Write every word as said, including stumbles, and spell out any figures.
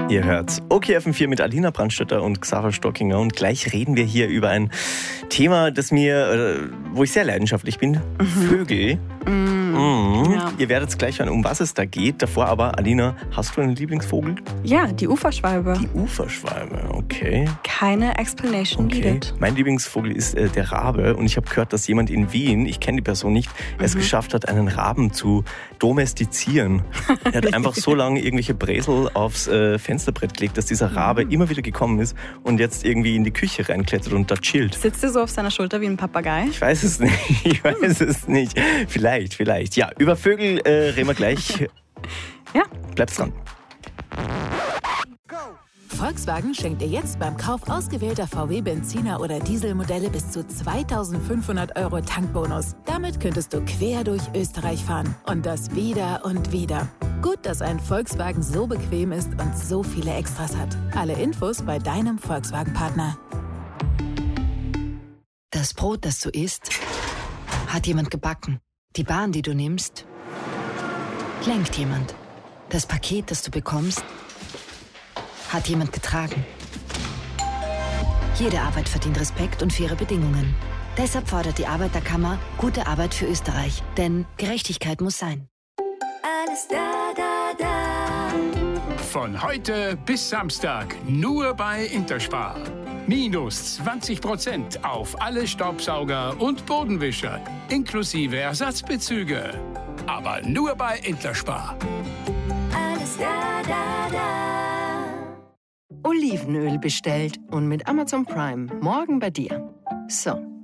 Ihr hört O K F M vier mit Alina Brandstätter und Xaver Stockinger und gleich reden wir hier über ein Thema, das mir, wo ich sehr leidenschaftlich bin, mhm. Vögel. Mhm. Mhm. Ja. Ihr werdet es gleich hören, um was es da geht. Davor aber, Alina, hast du einen Lieblingsvogel? Ja, die Uferschwalbe. Die Uferschwalbe, okay. Keine Explanation okay. needed. Mein Lieblingsvogel ist äh, der Rabe und ich habe gehört, dass jemand in Wien, ich kenne die Person nicht, mhm. es geschafft hat, einen Raben zu domestizieren. Er hat einfach so lange irgendwelche Bresel aufs äh, Fensterbrett gelegt, dass dieser Rabe mhm. immer wieder gekommen ist und jetzt irgendwie in die Küche reinklettert und da chillt. Sitzt er so auf seiner Schulter wie ein Papagei? Ich weiß es nicht, ich weiß es nicht. Vielleicht, vielleicht. Ja, über Vögel äh, reden wir gleich. Ja. Bleibst dran. Volkswagen schenkt dir jetzt beim Kauf ausgewählter V W-Benziner- oder Dieselmodelle bis zu zweitausendfünfhundert Euro Tankbonus. Damit könntest du quer durch Österreich fahren. Und das wieder und wieder. Gut, dass ein Volkswagen so bequem ist und so viele Extras hat. Alle Infos bei deinem Volkswagen-Partner. Das Brot, das du isst, hat jemand gebacken. Die Bahn, die du nimmst, lenkt jemand. Das Paket, das du bekommst, hat jemand getragen. Jede Arbeit verdient Respekt und faire Bedingungen. Deshalb fordert die Arbeiterkammer gute Arbeit für Österreich. Denn Gerechtigkeit muss sein. Alles da, da, da. Von heute bis Samstag nur bei Interspar. Minus zwanzig Prozent auf alle Staubsauger und Bodenwischer, inklusive Ersatzbezüge. Aber nur bei Interspar. Alles da, da, da. Olivenöl bestellt und mit Amazon Prime morgen bei dir. So,